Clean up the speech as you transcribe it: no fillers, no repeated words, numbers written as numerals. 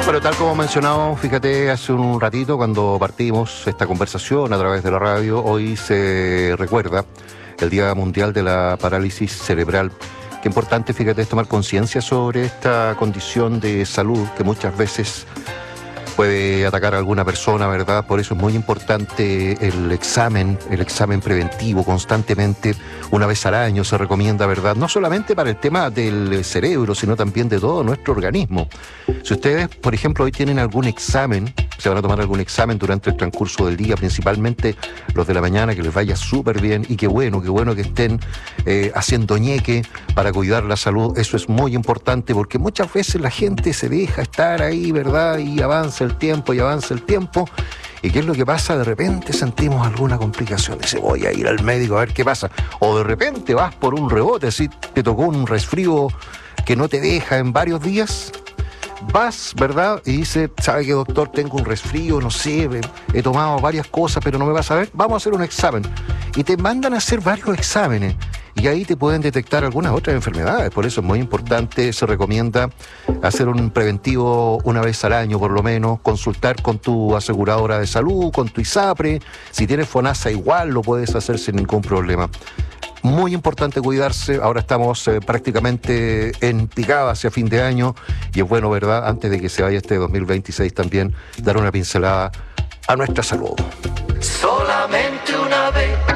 Bueno, tal como mencionamos, fíjate, hace un ratito cuando partimos esta conversación a través de la radio, hoy se recuerda el Día Mundial de la Parálisis Cerebral. Qué importante, fíjate, es tomar conciencia sobre esta condición de salud que muchas veces puede atacar a alguna persona, ¿verdad? Por eso es muy importante el examen preventivo constantemente, una vez al año se recomienda, ¿verdad? No solamente para el tema del cerebro, sino también de todo nuestro organismo. Si ustedes, por ejemplo, hoy tienen algún examen, se van a tomar algún examen durante el transcurso del día, principalmente los de la mañana, que les vaya súper bien y qué bueno que estén haciendo ñeque para cuidar la salud. Eso es muy importante porque muchas veces la gente se deja estar ahí, ¿verdad? Y avanza el tiempo. ¿Y qué es lo que pasa? De repente sentimos alguna complicación. Dice, voy a ir al médico a ver qué pasa. O de repente vas por un rebote, si te tocó un resfrío que no te deja en varios días. Vas, ¿verdad? Y dice, ¿sabe qué, doctor? Tengo un resfrío, no sé, he tomado varias cosas, pero no me vas a ver. Vamos a hacer un examen. Y te mandan a hacer varios exámenes. Y ahí te pueden detectar algunas otras enfermedades. Por eso es muy importante, se recomienda hacer un preventivo una vez al año por lo menos, consultar con tu aseguradora de salud, con tu ISAPRE. Si tienes FONASA igual lo puedes hacer sin ningún problema. Muy importante cuidarse, ahora estamos prácticamente en picada hacia fin de año y es bueno, ¿verdad?, antes de que se vaya este 2026 también, dar una pincelada a nuestra salud. Solamente una vez.